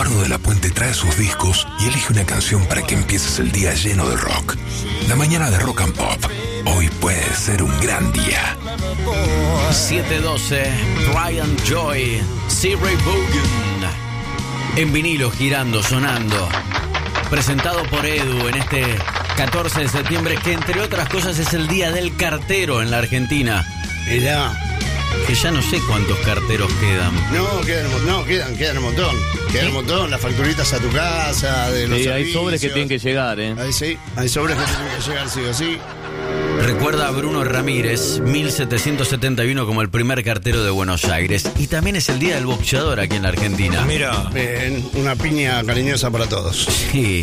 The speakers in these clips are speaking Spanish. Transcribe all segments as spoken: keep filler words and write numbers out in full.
Bernardo de la Puente trae sus discos y elige una canción para que empieces el día lleno de rock. La mañana de Rock and Pop. Hoy puede ser un gran día. siete doce, Brian Joy, C. Ray Vaughan. En vinilo, girando, sonando. Presentado por Edu en este catorce de septiembre, que entre otras cosas es el día del cartero en la Argentina. Mirá. Que ya no sé cuántos carteros quedan. No, quedan, no, quedan, quedan un montón. Quedan ¿Sí? un montón, las facturitas a tu casa, de los sí, servicios. hay sobres que tienen que llegar, ¿eh? Ahí sí, hay sobres que tienen que llegar, sí o sí. Recuerda a Bruno Ramírez, mil setecientos setenta y uno, como el primer cartero de Buenos Aires. Y también es el día del boxeador aquí en la Argentina. Mira, bien, una piña cariñosa para todos. Sí.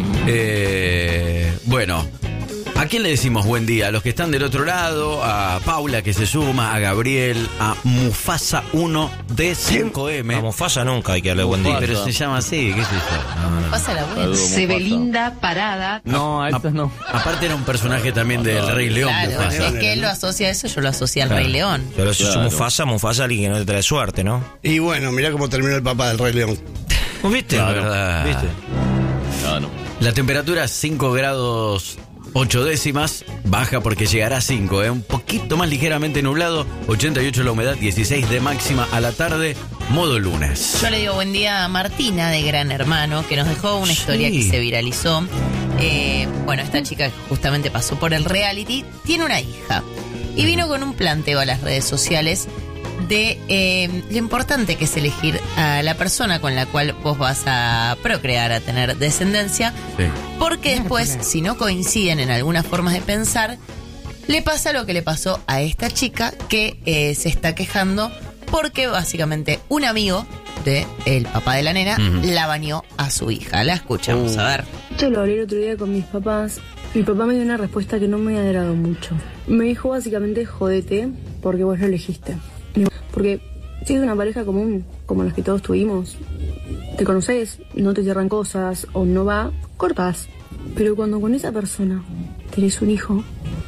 Eh, bueno, ¿a quién le decimos buen día? A los que están del otro lado, a Paula que se suma, a Gabriel, a Mufasa uno D cinco M. A Mufasa nunca hay que darle buen día. Pero se llama así, ¿qué es eso? No, no. Mufasa la buena. Sebelinda Parada. No, a estos no. Aparte era un personaje también del Rey León. Claro, Mufasa. es que él lo asocia a eso, yo lo asocio al claro. Rey León. Pero si claro. es Mufasa, Mufasa alguien que no te trae suerte, ¿no? Y bueno, mirá cómo terminó el papá del Rey León. ¿Viste? La verdad. ¿Viste? No, no. La temperatura cinco grados ocho décimas, baja porque llegará a cinco, ¿eh? Un poquito más ligeramente nublado, ochenta y ocho la humedad, dieciséis de máxima a la tarde, modo lunes. Yo le digo buen día a Martina de Gran Hermano, que nos dejó una historia sí. que se viralizó. Eh, bueno, esta chica que justamente pasó por el reality, tiene una hija y vino con un planteo a las redes sociales de eh, lo importante que es elegir a la persona con la cual vos vas a procrear, a tener descendencia, sí. porque después, si no coinciden en algunas formas de pensar, le pasa lo que le pasó a esta chica que eh, se está quejando porque básicamente un amigo de el papá de la nena uh-huh. la bañó a su hija. La escuchamos, uh. a ver. Esto lo hablé el otro día con mis papás. Mi papá me dio una respuesta que no me agradó mucho. Me dijo básicamente, jodete, porque vos lo elegiste. Porque si es una pareja común, como las que todos tuvimos, te conoces, no te cierran cosas o no va, cortás. Pero cuando con esa persona tenés un hijo,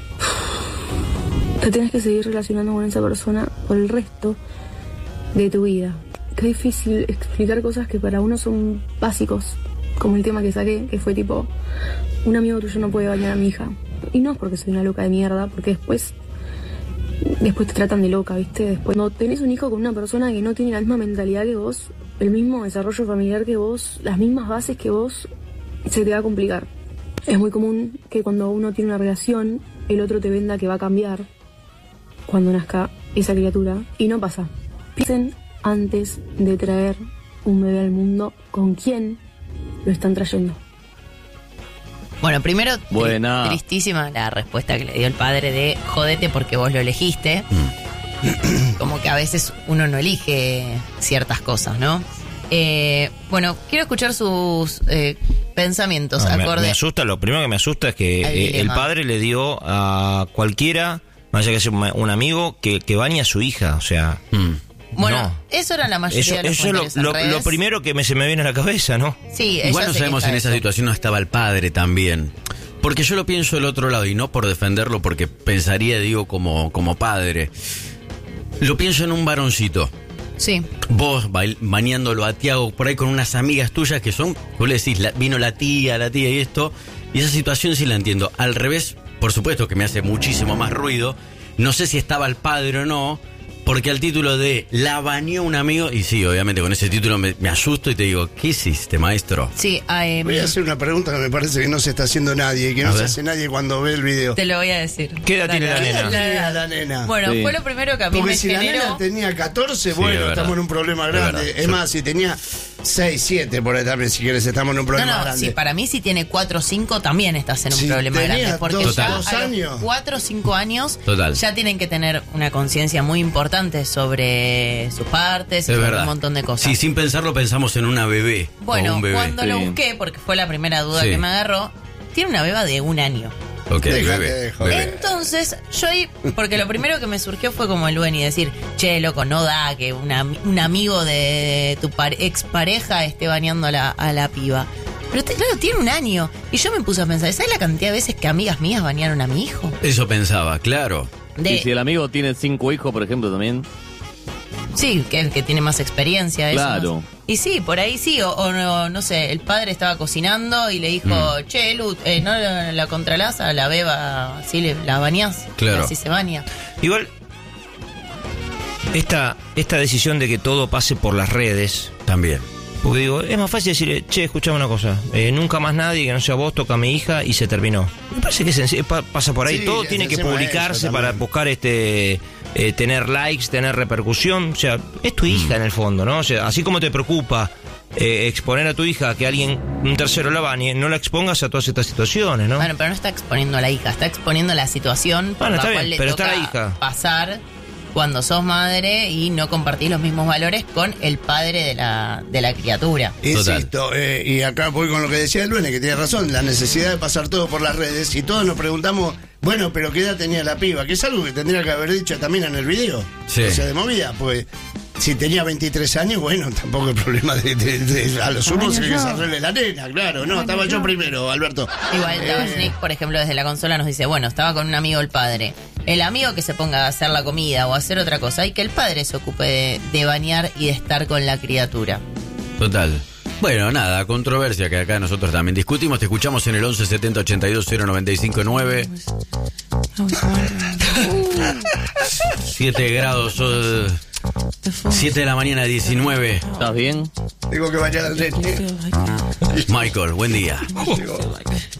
te tenés que seguir relacionando con esa persona por el resto de tu vida. Qué difícil explicar cosas que para uno son básicos, como el tema que saqué, que fue tipo, un amigo tuyo no puede bañar a mi hija. Y no es porque soy una loca de mierda, porque después... Después te tratan de loca, ¿viste? Después, cuando tenés un hijo con una persona que no tiene la misma mentalidad que vos, el mismo desarrollo familiar que vos, las mismas bases que vos, se te va a complicar. Es muy común que cuando uno tiene una relación, el otro te venda que va a cambiar cuando nazca esa criatura, y no pasa. Piensen antes de traer un bebé al mundo con quién lo están trayendo. Bueno, primero, Buena. tristísima la respuesta que le dio el padre de jodete porque vos lo elegiste. Mm. Como que a veces uno no elige ciertas cosas, ¿no? Eh, bueno, quiero escuchar sus eh, pensamientos. No, me, acorde... me asusta, lo primero que me asusta es que eh, el padre le dio a cualquiera, más allá que sea un amigo, que, que bañe a su hija, o sea... Mm. Bueno, no. eso era la mayoría eso, de los Eso es lo, lo, lo primero que me, se me viene a la cabeza, ¿no? Sí, igual no sabemos si en esa situación no estaba el padre también. Porque yo lo pienso del otro lado, y no por defenderlo, porque pensaría, digo, como, como padre. Lo pienso en un varoncito. Sí. Vos bail, bañándolo a Tiago por ahí con unas amigas tuyas que son, vos le decís, la, vino la tía, la tía y esto, y esa situación sí la entiendo. Al revés, por supuesto que me hace muchísimo más ruido. No sé si estaba el padre o no, porque al título de la bañó un amigo, y sí, obviamente con ese título me, me asusto y te digo, ¿qué hiciste, maestro? Sí, eh, voy a hacer una pregunta que me parece que no se está haciendo nadie, y que no se hace nadie cuando ve el video. Te lo voy a decir. ¿Qué edad tiene la nena? ¿Qué edad la nena? Bueno, sí. fue lo primero que a mí Porque me si generó... la nena tenía catorce, sí, bueno, estamos en un problema grande. Es, es más, si tenía seis, siete, por ahí también, si quieres, estamos en un problema no, no, grande. Sí, para mí si tiene cuatro o cinco también estás en un si problema grande. Porque dos, ya dos a años. los cuatro o cinco años Total. ya tienen que tener una conciencia muy importante sobre sus partes y es sobre verdad. un montón de cosas. Sí, sin pensarlo pensamos en una bebé. Bueno, o un bebé. cuando sí. lo busqué, porque fue la primera duda sí. que me agarró, tiene una beba de un año. Ok, Déjate bebé, de joder. bebé. Entonces, yo ahí, porque lo primero que me surgió fue como el buen y decir, che, loco, no da que una, un amigo de tu pare, expareja esté bañando a la, a la piba. Pero te, claro, tiene un año. Y yo me puse a pensar, ¿sabes la cantidad de veces que amigas mías bañaron a mi hijo? Eso pensaba, claro. De, Y si el amigo tiene cinco hijos, por ejemplo, también... Sí, que el que tiene más experiencia. Eso. Claro. Y sí, por ahí sí, o, o no, no sé, el padre estaba cocinando y le dijo, mm. che, Lu, eh, no la, la contralás a la beba, así le, la bañás, claro. así se baña. Igual, esta, esta decisión de que todo pase por las redes... También. Porque digo, es más fácil decirle, che, escuchame una cosa, eh, nunca más nadie que no sea vos toca a mi hija y se terminó. Me parece que es, pasa por ahí, sí, todo tiene que publicarse para buscar este eh, tener likes, tener repercusión. O sea, es tu hija mm. en el fondo, ¿no? O sea, así como te preocupa eh, exponer a tu hija a que alguien, un tercero la bañe, no la expongas a todas estas situaciones, ¿no? Bueno, pero no está exponiendo a la hija, está exponiendo la situación por bueno, la está cual bien, le pero toca está la hija. pasar cuando sos madre y no compartís los mismos valores con el padre de la, de la criatura. Insisto, eh, y acá voy con lo que decía el Lunes, que tiene razón, la necesidad de pasar todo por las redes, y todos nos preguntamos, bueno, pero ¿qué edad tenía la piba? Que es algo que tendría que haber dicho también en el video. Sí. O sea, de movida, pues si tenía veintitrés años, bueno, tampoco el problema de, de, de a los unos que se arregle la nena, claro, no, estaba yo primero, Alberto. Igual Eh, Tabachnik, por ejemplo, desde la consola nos dice, bueno, estaba con un amigo el padre. El amigo que se ponga a hacer la comida o a hacer otra cosa, y que el padre se ocupe de, de bañar y de estar con la criatura. Total. Bueno, nada, controversia que acá nosotros también discutimos. Te escuchamos en el once setenta ochenta y dos cero noventa y cinco nueve. siete grados, siete de la mañana, diecinueve. ¿Estás bien? Tengo que bañar al nene. Michael, buen día.